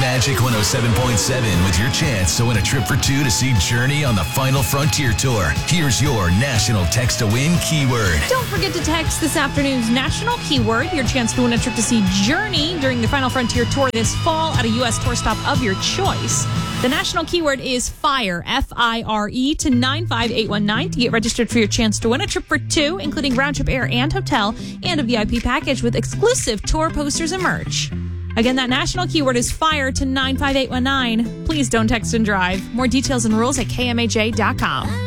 Magic 107.7 with your chance to win a trip for two to see Journey on the Final Frontier Tour. Here's your national text to win keyword. Don't forget to text this afternoon's national keyword, your chance to win a trip to see Journey during the Final Frontier Tour this fall at a U.S. tour stop of your choice. The national keyword is FIRE, F-I-R-E, to 95819 to get registered for your chance to win a trip for two, including round-trip air and hotel, and a VIP package with exclusive tour posters and merch. Again, that national keyword is FIRE to 95819. Please don't text and drive. More details and rules at kmaj.com.